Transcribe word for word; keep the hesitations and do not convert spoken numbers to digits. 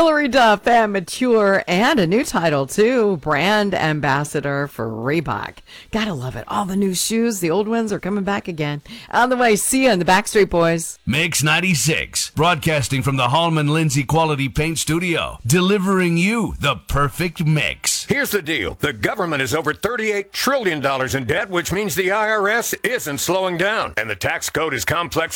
Hillary Duff and Mature, and a new title too, brand ambassador for Reebok. Gotta love it. All the new shoes, the old ones are coming back again. On the way, see you in the Backstreet Boys. Mix ninety-six, broadcasting from the Hallman Lindsay Quality Paint Studio, delivering you the perfect mix. Here's the deal. The government is over thirty-eight trillion dollars in debt, which means the I R S isn't slowing down. And the tax code is complex